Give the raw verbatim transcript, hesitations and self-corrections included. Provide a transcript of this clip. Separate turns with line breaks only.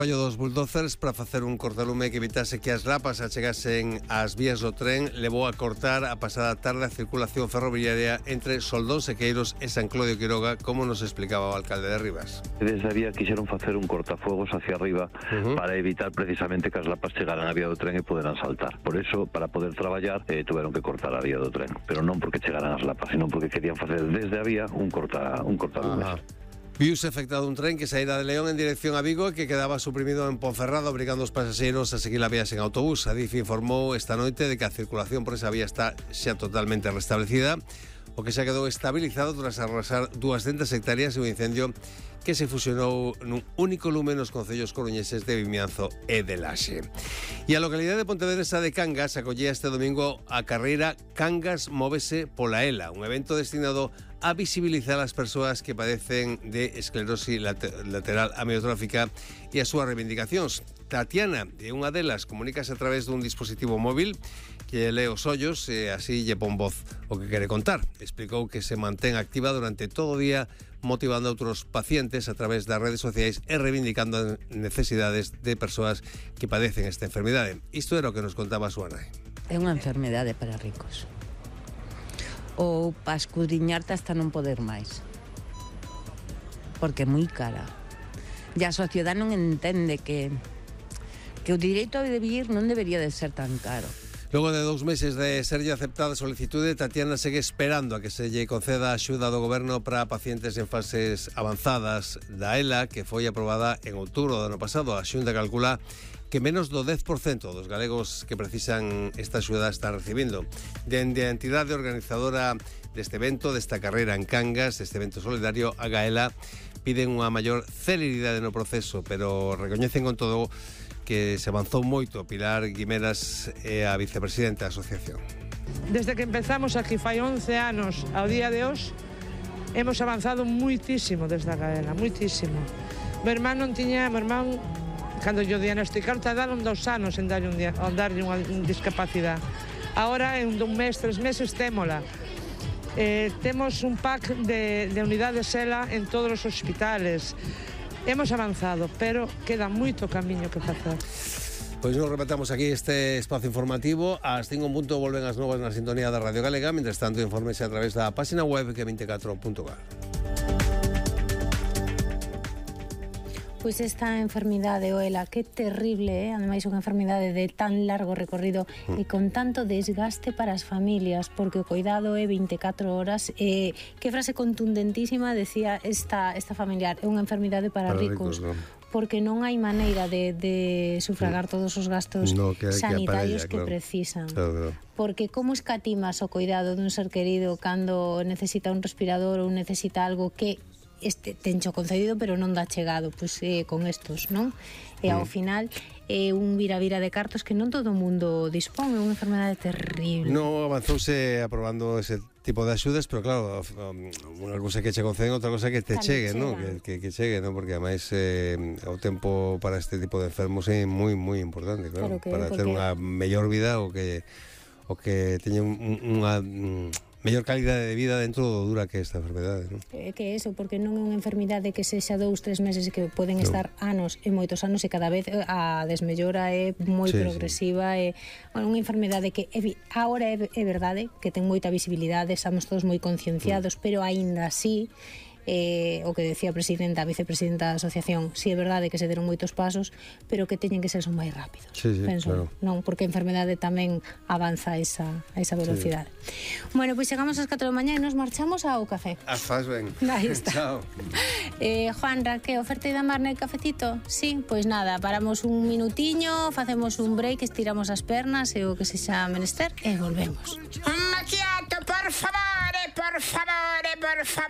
Traballo dos bulldozers para facer un cortalume que evitase que as lapas achegasen ás vías do tren levou a cortar a pasada tarde a circulación ferroviaria entre Soldón Sequeiros e San Clodio Quiroga, como nos explicaba o alcalde de Rivas.
Desde a vía quixeron facer un cortafuegos hacia arriba uh-huh. para evitar precisamente que as lapas chegaran á vía do tren e poderan saltar. Por eso, para poder traballar, eh, tuveron que cortar a vía do tren, pero non porque chegaran as lapas, sino porque querían facer desde a vía un corta un cortalumes.
Ajá. Viuse afectado un tren que saíra de León en dirección a Vigo e que quedaba suprimido en Ponferrada, obrigando os pasaxeiros a seguir a vías en autobús. Adif informou esta noite de que a circulación por esa vía está xa totalmente restablecida, o que xa quedou estabilizado tras arrasar duascentas hectáreas e un incendio que se fusionou nun único lume nos concellos coruñeses de Vimianzo e de Laxe. E a localidade de Pontevedresa de Cangas acollía este domingo a carreira Cangas Móvese pola Ela, un evento destinado a visibilizar as persoas que padecen de esclerosis lateral amiotrófica e as súas reivindicacións. Tatiana, de unha delas, comunícase a través dun dispositivo móvil que lee os ollos e así lle pon voz o que quere contar. Explicou que se mantén activa durante todo o día motivando a outros pacientes a través das redes sociais e reivindicando as necesidades de persoas que padecen esta enfermidade. Isto era o que nos contaba a súa nai.
É unha enfermedade para ricos. Ou para escudriñarte hasta non poder máis. Porque é moi cara. E a sociedade non entende que que o direito a vivir non debería de ser tan caro.
Logo de dous meses de serlle aceptada a solicitude, Tatiana segue esperando a que se lle conceda a axuda do goberno para pacientes en fases avanzadas da ELA, que foi aprobada en outubro do ano pasado. A Xunta calcula que menos do dez por cento dos galegos que precisan esta axuda están recibindo. Dende a entidade organizadora deste evento, desta carreira en Cangas, deste evento solidario, a Gaela, piden unha maior celeridade no proceso, pero recoñecen con todo que se avanzou moito. Pilar Guimeras é a vicepresidenta da asociación.
Desde que empezamos aquí fai once anos ao día de hoxe, hemos avanzado muitísimo desde a Gaela, muitísimo. Meu irmán non tiña, meu irmán, cando yo diagnosticaron, tardaron dos anos en darlle, un, en darlle unha discapacidade. Ahora, en un mes, tres meses, témola. Eh, temos un pack de, de unidades ELA en todos os hospitales. Hemos avanzado, pero queda moito camiño que facer.
Pois nos rematamos aquí este espazo informativo. Ás cinco en punto volven as novas na sintonía da Radio Galega. Mientras tanto, infórmese a través da página web que veinticuatro punto gal.
Pois esta enfermidade, o ELA, que terrible, eh? Ademais unha enfermidade de tan largo recorrido mm. e con tanto desgaste para as familias, porque o cuidado é veinticuatro horas. Eh, que frase contundentísima decía esta, esta familiar, é unha enfermidade para, para ricos, ricos no? Porque non hai maneira de, de sufragar mm. todos os gastos no, que sanitarios que, ella, que claro. precisan. Claro, claro. Porque como escatimas o cuidado dun ser querido cando necesita un respirador ou necesita algo que este tencho concedido pero non dá chegado, pois eh, con estos, non? E ao final é eh, un vira-vira de cartos que non todo o mundo dispón, é unha enfermedade terrible.
Non avanzouse aprobando ese tipo de axudas, pero claro, unha cousa que che conceden, outra cousa que te Tamén chegue, non? Que, que, que chegue, non? Porque ademais eh, o tempo para este tipo de enfermos é moi moi importante, claro, claro que, para ter unha mellor vida o que o que teña un, unha mellor calidade de vida dentro do dura que esta enfermedade, non?
É que é eso, porque non é unha enfermidade que sexa dous, tres meses, que poden no. estar anos e moitos anos, e cada vez a desmellora é moi sí, progresiva, sí. é bueno, unha enfermedade que é, agora é, é verdade que ten moita visibilidade, estamos todos moi concienciados, mm. pero aínda así eh, o que decía a presidenta, a vicepresidenta da asociación, si é verdade que se deron moitos pasos, pero que teñen que ser son máis rápidos.
Sí, sí,
penso,
claro.
Non, porque a enfermedade tamén avanza a esa, a esa velocidade. Sí. Bueno, pois pues chegamos ás catro da mañá e nos marchamos ao café.
As faz ben.
Aí está.
Chao.
Eh, Juanra, que oferta de amar no cafecito? Sí, pois pues nada, paramos un minutiño, facemos un break, estiramos as pernas e o que se xa menester e volvemos.
Un macchiato, por favore, por favore, por favore.